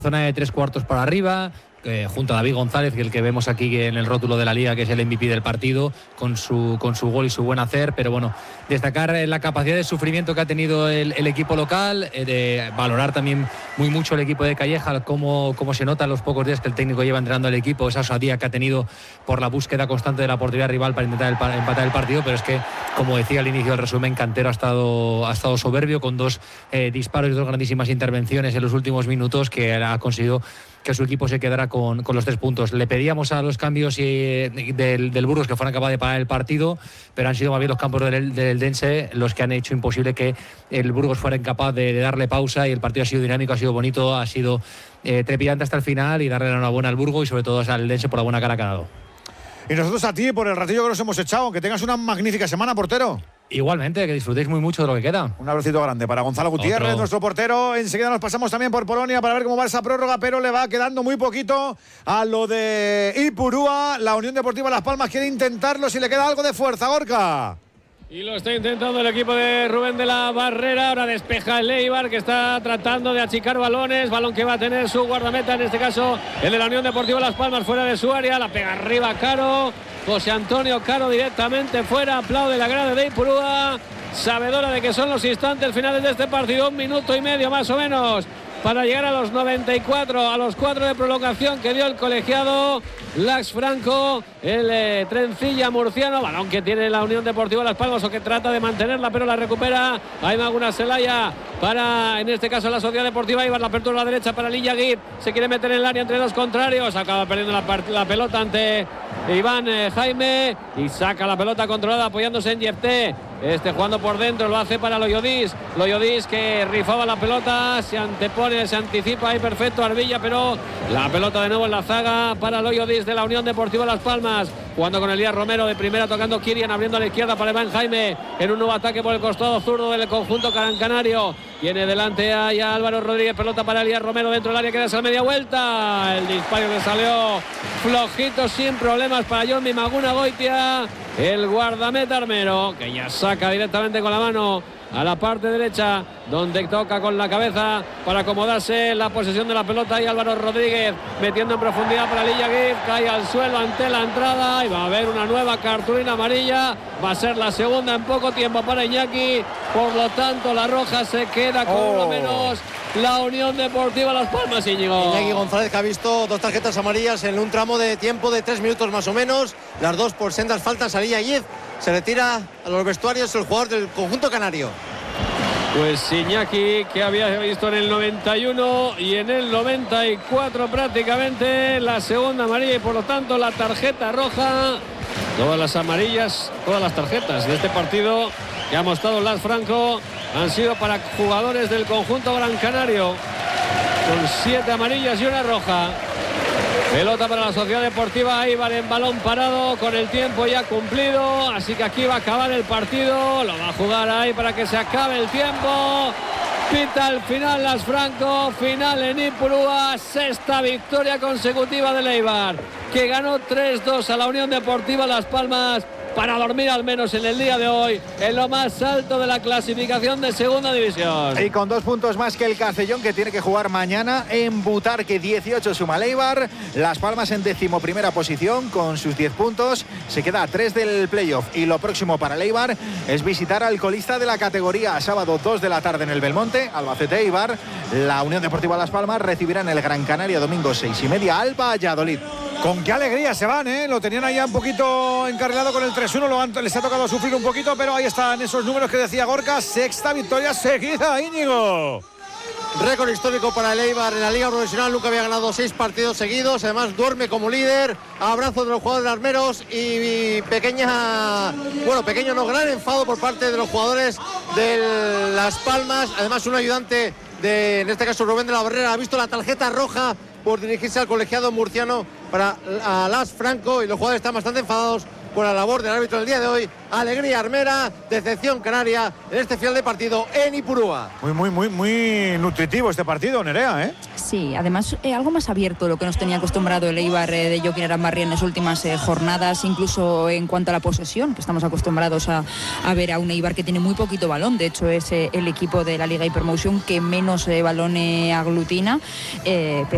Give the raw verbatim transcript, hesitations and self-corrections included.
zona de tres cuartos para arriba, eh, junto a David González, que el que vemos aquí en el rótulo de la Liga, que es el M V P del partido, con su, con su gol y su buen hacer. Pero bueno, destacar la capacidad de sufrimiento que ha tenido el, el equipo local, eh, de valorar también muy mucho el equipo de Calleja, cómo, cómo se nota en los pocos días que el técnico lleva entrenando al equipo, esa osadía que ha tenido por la búsqueda constante de la portería rival para intentar el, empatar el partido. Pero es que, como decía al inicio del resumen, Cantero ha estado, ha estado soberbio, con dos eh, disparos y dos grandísimas intervenciones en los últimos minutos, que ha conseguido que su equipo se quedara con, con los tres puntos. Le pedíamos a los cambios y, del, del Burgos que fueran capaces de parar el partido, pero han sido más bien los campos del, del Eldense los que han hecho imposible que el Burgos fuera incapaz de, de darle pausa, y el partido ha sido dinámico, ha sido bonito, ha sido eh, trepidante hasta el final, y darle la enhorabuena al Burgos y sobre todo al Eldense por la buena cara que ha dado. Y nosotros a ti por el ratillo que nos hemos echado. Que tengas una magnífica semana, portero. Igualmente, que disfrutéis muy mucho de lo que queda. Un abracito grande para Gonzalo Gutiérrez, Otro. nuestro portero. Enseguida nos pasamos también por Polonia para ver cómo va esa prórroga, pero le va quedando muy poquito a lo de Ipurúa. La Unión Deportiva Las Palmas quiere intentarlo si le queda algo de fuerza, Gorka. Y lo está intentando el equipo de Rubén de la Barrera. Ahora despeja el Eibar, que está tratando de achicar balones. Balón que va a tener su guardameta, en este caso el de la Unión Deportiva Las Palmas, fuera de su área. La pega arriba Caro. José Antonio Caro directamente fuera. Aplaude la grada de Ipurúa, sabedora de que son los instantes finales de este partido. Un minuto y medio más o menos para llegar a los noventa y cuatro, a los cuatro de prolongación que dio el colegiado Lax Franco, el eh, trencilla murciano. Balón que tiene la Unión Deportiva Las Palmas, o que trata de mantenerla, pero la recupera Aima Guna Celaya para, en este caso, la Sociedad Deportiva Eibar. La apertura a la derecha para Lilla Guip, se quiere meter en el área entre dos contrarios, acaba perdiendo la, la pelota ante Iván eh, Jaime, y saca la pelota controlada apoyándose en Yepté. Este jugando por dentro, lo hace para Loyodis. Loyodis, que rifaba la pelota, se antepone, se anticipa ahí perfecto Arbilla, pero la pelota de nuevo en la zaga para Loyodis de la Unión Deportiva Las Palmas. Jugando con Elías Romero de primera, tocando Kirian, abriendo a la izquierda para Iván Jaime en un nuevo ataque por el costado zurdo del conjunto canario. Tiene delante a ya Álvaro Rodríguez, pelota para Elías Romero dentro del área, queda esa media vuelta. El disparo le salió flojito, sin problemas para Jonmi Maguna Goitia, el guardameta armero, que ya saca directamente con la mano a la parte derecha, donde toca con la cabeza para acomodarse la posesión de la pelota, y Álvaro Rodríguez metiendo en profundidad para Lilla Guif, cae al suelo ante la entrada, y va a haber una nueva cartulina amarilla. Va a ser la segunda en poco tiempo para Iñaki, por lo tanto la roja se queda con oh. lo menos la Unión Deportiva Las Palmas. Íñigo. Iñaki González, que ha visto dos tarjetas amarillas en un tramo de tiempo de tres minutos más o menos, las dos por sendas faltas. Salía Yez, se retira a los vestuarios el jugador del conjunto canario. Pues Iñaki, que había visto en el noventa y uno y en el noventa y cuatro prácticamente la segunda amarilla, y por lo tanto la tarjeta roja. Todas las amarillas, todas las tarjetas de este partido que ha mostrado Lax Franco han sido para jugadores del conjunto gran canario, con siete amarillas y una roja. Pelota para la Sociedad Deportiva Eibar en balón parado, con el tiempo ya cumplido, así que aquí va a acabar el partido. Lo va a jugar ahí para que se acabe el tiempo. Pita al final Lax Franco, final en Ipurúa, sexta victoria consecutiva del Eibar, que ganó tres dos a la Unión Deportiva Las Palmas, para dormir al menos en el día de hoy en lo más alto de la clasificación de segunda división. Y con dos puntos más que el Castellón, que tiene que jugar mañana en Butarque. Dieciocho suma el Eibar. Las Palmas en decimoprimera posición con sus diez puntos, se queda a tres del playoff, y lo próximo para el Eibar es visitar al colista de la categoría. Sábado dos de la tarde en el Belmonte, Albacete Eibar. La Unión Deportiva Las Palmas recibirá en el Gran Canaria domingo seis y media al Valladolid. Con qué alegría se van, ¿eh? Lo tenían ahí un poquito encarrilado con el tres uno, lo han, les ha tocado sufrir un poquito, pero ahí están esos números que decía Gorka. Sexta victoria seguida, Íñigo. Récord histórico para el Eibar en la Liga Profesional. Nunca había ganado seis partidos seguidos. Además duerme como líder. Abrazo de los jugadores armeros y, y pequeña, bueno, pequeño no, gran enfado por parte de los jugadores de Las Palmas. Además un ayudante de, en este caso Rubén de la Barrera, ha visto la tarjeta roja por dirigirse al colegiado murciano para a Lax Franco, y los jugadores están bastante enfadados por la labor del árbitro del día de hoy. Alegría armera, decepción canaria en este final de partido en Ipurúa. Muy, muy, muy, muy nutritivo este partido, Nerea, ¿eh? Sí, además eh, algo más abierto, lo que nos tenía acostumbrado el Eibar eh, de Joaquín Arambarri en las últimas eh, jornadas, incluso en cuanto a la posesión, que estamos acostumbrados a, a ver a un Eibar que tiene muy poquito balón. De hecho es eh, el equipo de la Liga Hypermotion que menos eh, balón eh, aglutina. Eh,